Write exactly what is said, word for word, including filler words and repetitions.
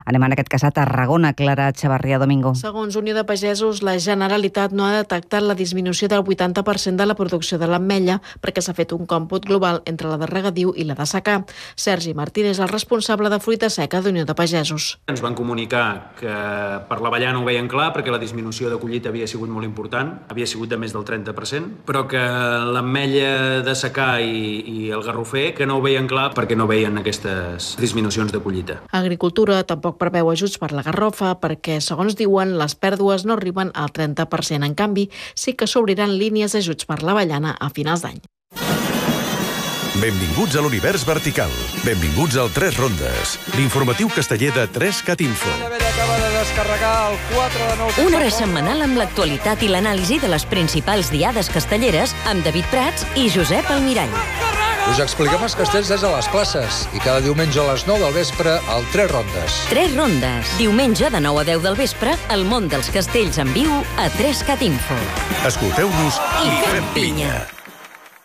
Anem en aquest cas a Tarragona, Clara Echevarría Domingo. Segons Unió de Pagesos, la Generalitat no ha detectat la disminució del vuitanta per cent de la producció de l'ametlla perquè s'ha fet un còmput global entre la de regadiu i la de secà. Sergi Martínez, el responsable de fruita seca d'Unió de Pagesos. Ens van comunicar que per l'avellana ho veien clar perquè la disminució de collita havia sigut molt important, havia sigut de més del trenta per cent, però que l'ametlla de secà i, i el garrofer que no ho veien clar perquè no veien aquestes disminucions de collita. Agricultura tampoc preveu ajuts per la garrofa perquè, segons diuen, les pèrdues no arriben al trenta per cent. En canvi, sí que s'obriran línies d'ajuts per l'avellana a finals d'any. Benvinguts a l'univers vertical. Benvinguts al tres rondes. L'informatiu casteller de tres cat info. Una hora setmanal amb l'actualitat i l'anàlisi de les principals diades castelleres amb David Prats i Josep Almirall. Us expliquem els castells des de les classes i cada diumenge a les nou del vespre al tres rondes. tres rondes. Diumenge de nou a deu del vespre, el món dels castells en viu a tres cat info. Escolteu-nos i fem pinya.